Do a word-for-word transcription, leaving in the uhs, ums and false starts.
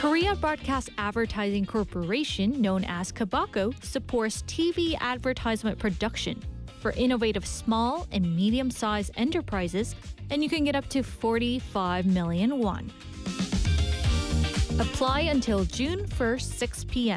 Korea Broadcast Advertising Corporation, known as KBACO, supports T V advertisement production for innovative small and medium-sized enterprises, and you can get up to forty-five million won. Apply until June first, six p.m.